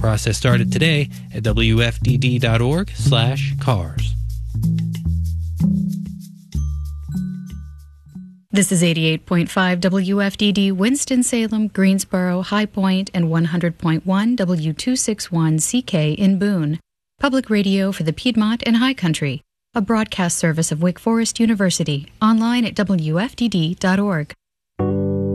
process started today at wfdd.org/cars. This is 88.5 WFDD Winston-Salem, Greensboro, High Point, and 100.1 W261CK in Boone. Public radio for the Piedmont and High Country. A broadcast service of Wake Forest University. Online at wfdd.org.